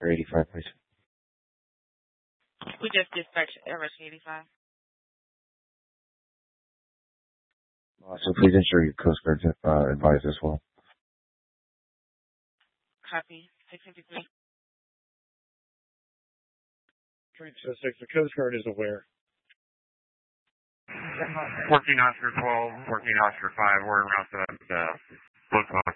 or 85, please. We just dispatched Rescue 85. So please ensure your Coast Guard's advised as well. Copy. 653. Train 6, the Coast Guard is aware. Working Oscar 12, working Oscar 5, we're around the locomotive.